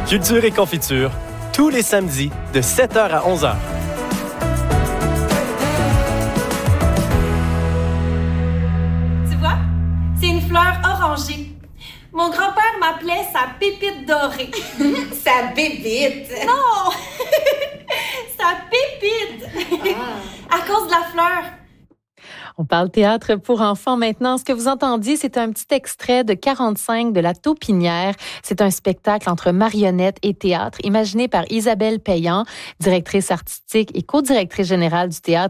Culture et confiture, tous les samedis de 7h à 11h. Tu vois, c'est une fleur orangée. Mon grand-père m'appelait sa pépite dorée. Sa bébite! Non! Sa pépite! À cause de la fleur. On parle théâtre pour enfants maintenant. Ce que vous entendiez, c'est un petit extrait de 45 de La Taupinière. C'est un spectacle entre marionnettes et théâtre, imaginé par Isabelle Payan, directrice artistique et co-directrice générale du théâtre